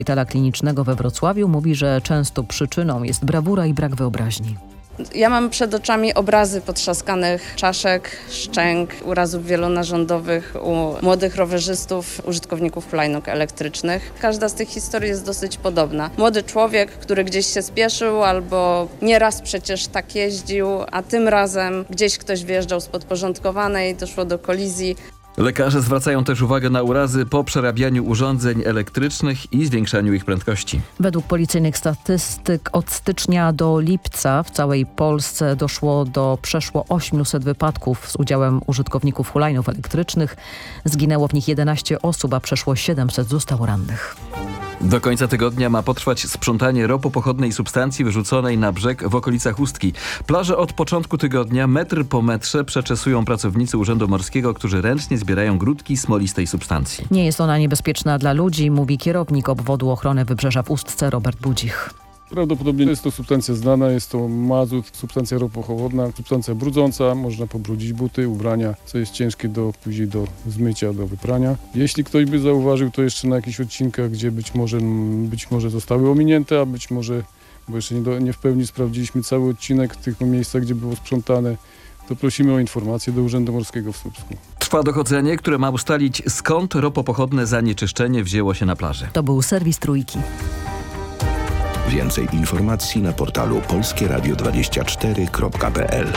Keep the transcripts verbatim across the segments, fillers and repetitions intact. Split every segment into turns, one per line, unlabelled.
Szpitala Klinicznego we Wrocławiu mówi, że często przyczyną jest brawura i brak wyobraźni.
Ja mam przed oczami obrazy potrzaskanych czaszek, szczęk, urazów wielonarządowych u młodych rowerzystów, użytkowników hulajnóg elektrycznych. Każda z tych historii jest dosyć podobna. Młody człowiek, który gdzieś się spieszył albo nieraz przecież tak jeździł, a tym razem gdzieś ktoś wjeżdżał z podporządkowanej, doszło do kolizji.
Lekarze zwracają też uwagę na urazy po przerabianiu urządzeń elektrycznych i zwiększaniu ich prędkości.
Według policyjnych statystyk od stycznia do lipca w całej Polsce doszło do przeszło osiemset wypadków z udziałem użytkowników hulajnóg elektrycznych. Zginęło w nich jedenaście osób, a przeszło siedemset zostało rannych.
Do końca tygodnia ma potrwać sprzątanie ropopochodnej substancji wyrzuconej na brzeg w okolicach Ustki. Plaże od początku tygodnia metr po metrze przeczesują pracownicy Urzędu Morskiego, którzy ręcznie zbierają grudki smolistej substancji.
Nie jest ona niebezpieczna dla ludzi, mówi kierownik obwodu ochrony wybrzeża w Ustce Robert Budzich.
Prawdopodobnie jest to substancja znana, jest to mazut, substancja ropochłodna, substancja brudząca, można pobrudzić buty, ubrania, co jest ciężkie do, później do zmycia, do wyprania. Jeśli ktoś by zauważył to jeszcze na jakichś odcinkach, gdzie być może, być może zostały ominięte, a być może, bo jeszcze nie, do, nie w pełni sprawdziliśmy cały odcinek w tych miejscach, gdzie było sprzątane, to prosimy o informację do Urzędu Morskiego w Słupsku.
Trwa dochodzenie, które ma ustalić, skąd ropopochodne zanieczyszczenie wzięło się na plaży.
To był serwis Trójki.
Więcej informacji na portalu polskie radio dwadzieścia cztery kropka p l.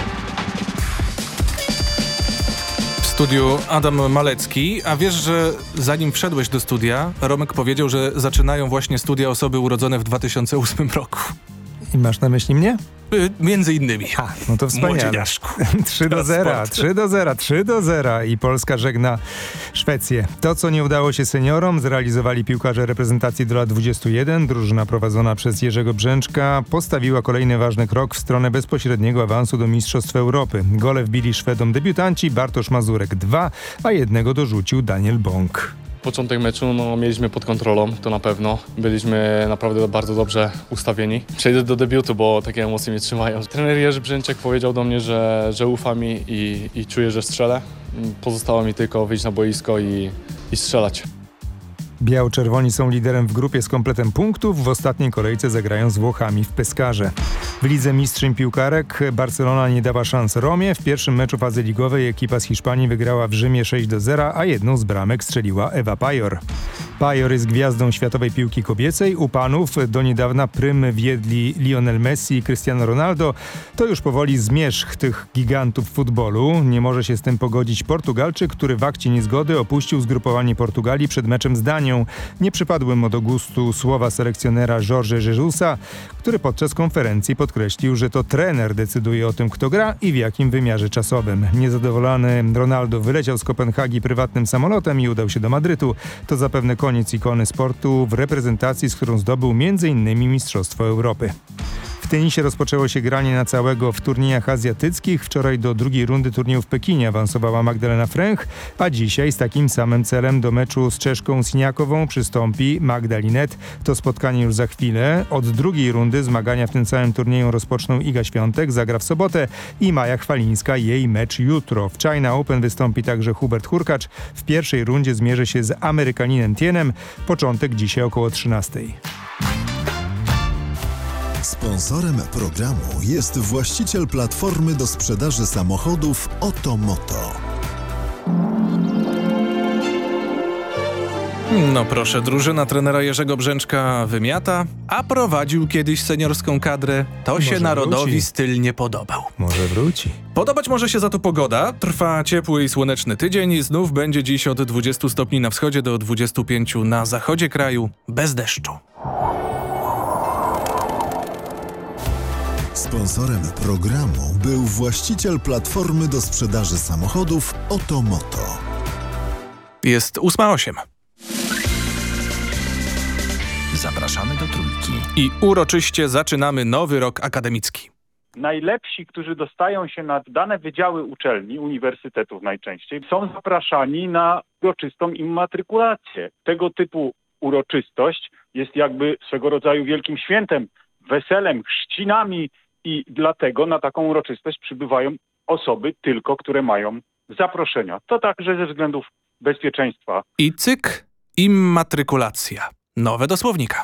W studiu Adam Malecki, a wiesz, że zanim wszedłeś do studia, Romek powiedział, że zaczynają właśnie studia osoby urodzone w dwa tysiące ósmym roku.
I masz na myśli mnie?
Y, między innymi.
A, no to wspaniale. trzy do zera, trzy do zera, trzy do zera i Polska żegna Szwecję. To, co nie udało się seniorom, zrealizowali piłkarze reprezentacji do lat dwudziestu jeden. Drużyna prowadzona przez Jerzego Brzęczka postawiła kolejny ważny krok w stronę bezpośredniego awansu do Mistrzostw Europy. Gole wbili Szwedom debiutanci, Bartosz Mazurek dwa, a jednego dorzucił Daniel Bąk.
Początek meczu no, mieliśmy pod kontrolą, to na pewno. Byliśmy naprawdę bardzo dobrze ustawieni. Przejdę do debiutu, bo takie emocje mnie trzymają. Trener Jerzy Brzęczek powiedział do mnie, że, że ufa mi i, i czuje, że strzelę. Pozostało mi tylko wyjść na boisko i, i strzelać.
Biało-czerwoni są liderem w grupie z kompletem punktów. W ostatniej kolejce zagrają z Włochami w Pescarze. W Lidze Mistrzyń Piłkarek Barcelona nie dała szans Romie. W pierwszym meczu fazy ligowej ekipa z Hiszpanii wygrała w Rzymie sześć do zera, a jedną z bramek strzeliła Ewa Pajor. Pajor jest gwiazdą światowej piłki kobiecej. U panów do niedawna prym wiedli Lionel Messi i Cristiano Ronaldo. To już powoli zmierzch tych gigantów futbolu. Nie może się z tym pogodzić Portugalczyk, który w akcie niezgody opuścił zgrupowanie Portugalii przed meczem z Danią. Nie przypadły mu do gustu słowa selekcjonera Jorge Jesusa, który podczas konferencji podkreślił, że to trener decyduje o tym, kto gra i w jakim wymiarze czasowym. Niezadowolony Ronaldo wyleciał z Kopenhagi prywatnym samolotem i udał się do Madrytu. To zapewne koniec ikony sportu w reprezentacji, z którą zdobył między innymi Mistrzostwo Europy. W tenisie rozpoczęło się granie na całego w turniejach azjatyckich. Wczoraj do drugiej rundy turnieju w Pekinie awansowała Magdalena Fręch, a dzisiaj z takim samym celem do meczu z Czeszką Siniakową przystąpi Magda Linet. To spotkanie już za chwilę. Od drugiej rundy zmagania w tym samym turnieju rozpoczną Iga Świątek, zagra w sobotę, i Maja Chwalińska, jej mecz jutro. W China Open wystąpi także Hubert Hurkacz. W pierwszej rundzie zmierzy się z Amerykaninem Tienem. Początek dzisiaj około trzynastej.
Sponsorem programu jest właściciel platformy do sprzedaży samochodów Otomoto.
No proszę, drużyna trenera Jerzego Brzęczka wymiata, a prowadził kiedyś seniorską kadrę. To
Może
się narodowi
wróci.
styl nie podobał.
Może wróci.
Podobać może się za to pogoda. Trwa ciepły i słoneczny tydzień i znów będzie dziś od dwudziestu stopni na wschodzie do dwudziestu pięciu na zachodzie kraju, bez deszczu.
Sponsorem programu był właściciel platformy do sprzedaży samochodów Otomoto.
Jest ósma osiem.
Zapraszamy do Trójki.
I uroczyście zaczynamy nowy rok akademicki.
Najlepsi, którzy dostają się na dane wydziały uczelni, uniwersytetów najczęściej, są zapraszani na uroczystą immatrykulację. Tego typu uroczystość jest jakby swego rodzaju wielkim świętem, weselem, chrzcinami i dlatego na taką uroczystość przybywają osoby tylko, które mają zaproszenia. To także ze względów bezpieczeństwa.
I cyk, immatrykulacja. nowe do słownika.